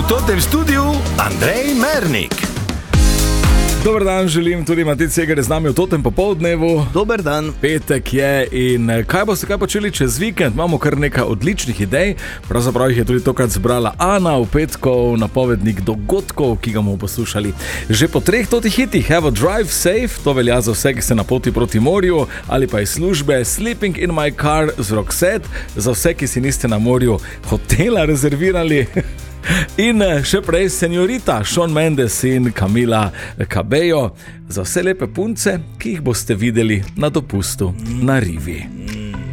totem studiu Andrej Mernik. Dober dan, želim tudi Matej Cegar z nami v totem popoldnevu. Dober dan. Petek je in kaj boste počeli čez vikend? Imamo kar nekaj odličnih idej. Pravzaprav jih je tudi tokrat zbrala Ana v petkov, napovednik dogodkov, ki ga bomo poslušali. Že po 3 totih hitih: Have a Drive Safe, to velja za vse, ki ste na poti proti morju, ali pa iz službe Sleeping in my car z Roxette, za vse, ki si niste na morju hotela rezervirali. In še prej Señorita, Shawn Mendes in Camila Cabello, za vse lepe punce, ki jih boste videli na dopustu na rivi.